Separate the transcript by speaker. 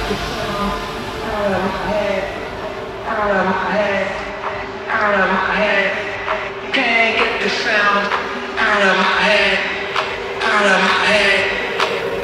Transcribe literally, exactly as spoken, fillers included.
Speaker 1: out of my head, out of my head, out of my head. Can't get the sound out of my head.